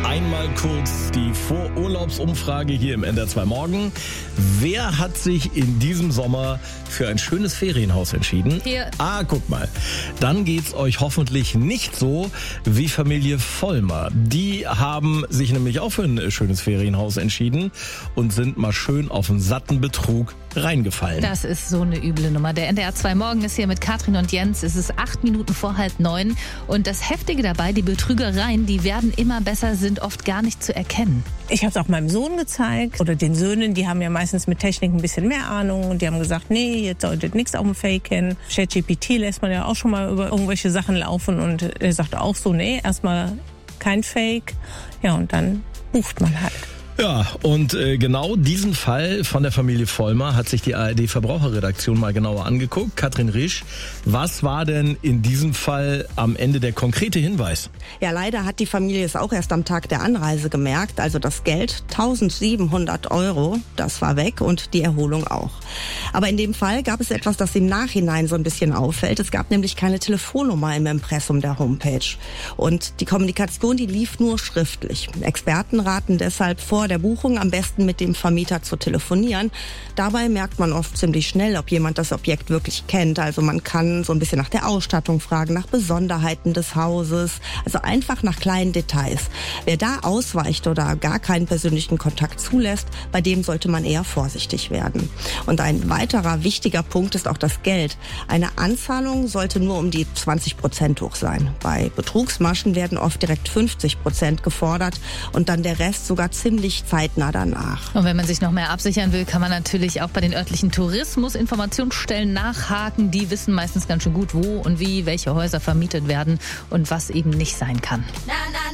Einmal kurz die Vorurlaubsumfrage hier im NDR 2 Morgen. Wer hat sich in diesem Sommer für ein schönes Ferienhaus entschieden? Hier. Guck mal. Dann geht's euch hoffentlich nicht so wie Familie Vollmer. Die haben sich nämlich auch für ein schönes Ferienhaus entschieden und sind mal schön auf einen satten Betrug reingefallen. Das ist so eine üble Nummer. Der NDR 2 Morgen ist hier mit Katrin und Jens. Es ist 8 Minuten vor 8:30. Und das Heftige dabei, die Betrügereien, die werden immer besser, sind oft gar nicht zu erkennen. Ich habe es auch meinem Sohn gezeigt oder den Söhnen, die haben ja meistens mit Technik ein bisschen mehr Ahnung und die haben gesagt, nee, jetzt solltet nichts auf dem Faken. ChatGPT lässt man ja auch schon mal über irgendwelche Sachen laufen und er sagte auch so, nee, erstmal kein Fake. Ja, und dann bucht man halt. Ja, und genau diesen Fall von der Familie Vollmer hat sich die ARD-Verbraucherredaktion mal genauer angeguckt. Katrin Risch, was war denn in diesem Fall am Ende der konkrete Hinweis? Ja, leider hat die Familie es auch erst am Tag der Anreise gemerkt. Also das Geld, 1.700 €, das war weg und die Erholung auch. Aber in dem Fall gab es etwas, das im Nachhinein so ein bisschen auffällt. Es gab nämlich keine Telefonnummer im Impressum der Homepage. Und die Kommunikation, die lief nur schriftlich. Experten raten deshalb vor der Buchung am besten mit dem Vermieter zu telefonieren. Dabei merkt man oft ziemlich schnell, ob jemand das Objekt wirklich kennt. Also man kann so ein bisschen nach der Ausstattung fragen, nach Besonderheiten des Hauses, also einfach nach kleinen Details. Wer da ausweicht oder gar keinen persönlichen Kontakt zulässt, bei dem sollte man eher vorsichtig werden. Und ein weiterer wichtiger Punkt ist auch das Geld. Eine Anzahlung sollte nur um die 20% hoch sein. Bei Betrugsmaschen werden oft direkt 50% gefordert und dann der Rest sogar ziemlich zeitnah danach. Und wenn man sich noch mehr absichern will, kann man natürlich auch bei den örtlichen Tourismusinformationsstellen nachhaken. Die wissen meistens ganz schön gut, wo und wie welche Häuser vermietet werden und was eben nicht sein kann. Na, na,